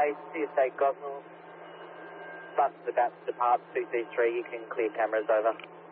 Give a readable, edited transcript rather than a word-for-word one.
runway, CSA Gosnell. Bus is about to depart, 2C3, you can clear cameras over.